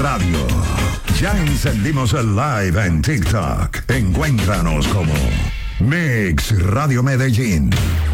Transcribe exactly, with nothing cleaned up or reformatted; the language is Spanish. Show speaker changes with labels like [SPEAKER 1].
[SPEAKER 1] Radio. Ya encendimos el live en TikTok. Encuéntranos como Mix Radio Medellín.